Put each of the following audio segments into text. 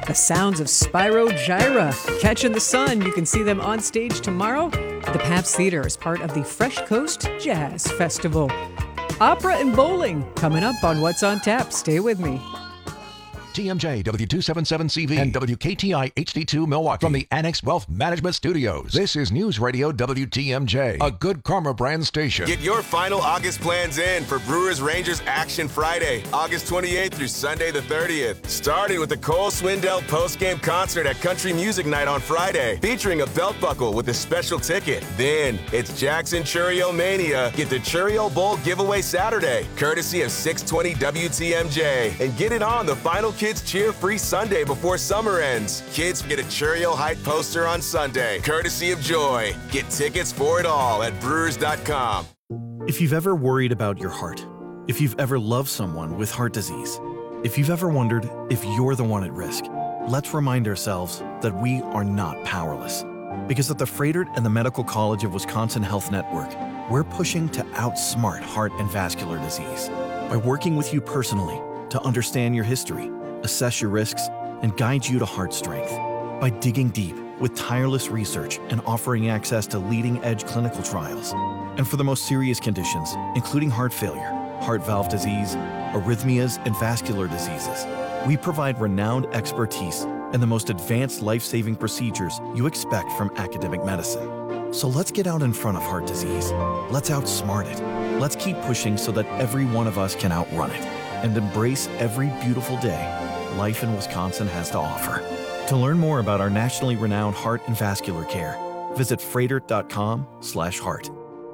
The sounds of Spyro Gyra. Catching the Sun. You can see them on stage tomorrow. The Pabst Theater is part of the Fresh Coast Jazz Festival. Opera and bowling coming up on What's on Tap. Stay with me. TMJ, W277CV, and WKTI HD2 Milwaukee from the Annex Wealth Management Studios. This is News Radio WTMJ, a Good Karma brand station. Get your final August plans in for Brewers Rangers Action Friday, August 28th through Sunday the 30th. Starting with the Cole Swindell post-game concert at Country Music Night on Friday, featuring a belt buckle with a special ticket. Then it's Jackson Churio Mania. Get the Churio Bowl giveaway Saturday, courtesy of 620 WTMJ. And get it on the final Kids Cheer Free Sunday before summer ends. Kids get a Churio Height poster on Sunday, courtesy of Joy. Get tickets for it all at Brewers.com. If you've ever worried about your heart, if you've ever loved someone with heart disease, if you've ever wondered if you're the one at risk, let's remind ourselves that we are not powerless. Because at the Froedtert and the Medical College of Wisconsin Health Network, we're pushing to outsmart heart and vascular disease by working with you personally to understand your history, assess your risks, and guide you to heart strength. By digging deep with tireless research and offering access to leading-edge clinical trials. And for the most serious conditions, including heart failure, heart valve disease, arrhythmias, and vascular diseases, we provide renowned expertise and the most advanced life-saving procedures you expect from academic medicine. So let's get out in front of heart disease. Let's outsmart it. Let's keep pushing so that every one of us can outrun it and embrace every beautiful day life in Wisconsin has to offer. To learn more about our nationally renowned heart and vascular care, visit Froedtert.com/heart.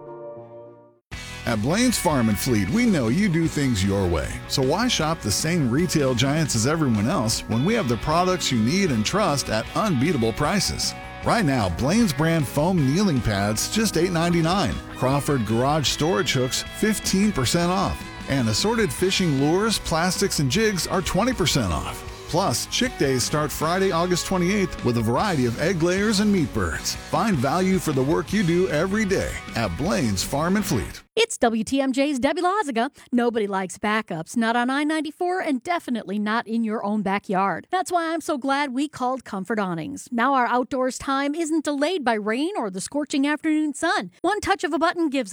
At Blaine's Farm and Fleet, we know you do things your way. So why shop the same retail giants as everyone else when we have the products you need and trust at unbeatable prices? Right now, Blaine's brand foam kneeling pads just $8.99. Crawford garage storage hooks 15% off. And assorted fishing lures, plastics, and jigs are 20% off. Plus, Chick Days start Friday, August 28th with a variety of egg layers and meat birds. Find value for the work you do every day at Blaine's Farm and Fleet. It's WTMJ's Debbie Loziga. Nobody likes backups, not on I-94 and definitely not in your own backyard. That's why I'm so glad we called Comfort Awnings. Now our outdoors time isn't delayed by rain or the scorching afternoon sun. One touch of a button gives